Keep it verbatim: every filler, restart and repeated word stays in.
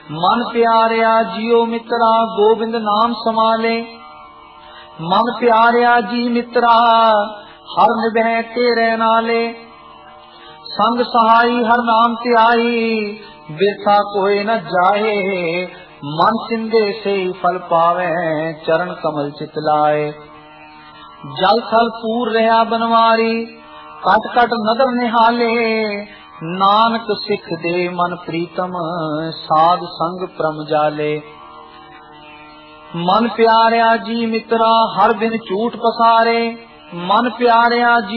मन प्यारिया जियो मित्रा गोबिंद नाम समाले। मन प्यारिया जी मित्रा हर निभै तेरे नाले। संग सहाई हर नाम त्याई बिरथा कोई न जाए। मन सिंधे से फल पावे चरण कमल चितलाए। जल थल पूर रहा बनवारी कट कट नदर निहाले। नानक सिख दे मन प्रीतम साध संग प्रम जाले। मन प्यारिया जी मित्रा हर बिन झूठ पसारे। मन प्यारिया जी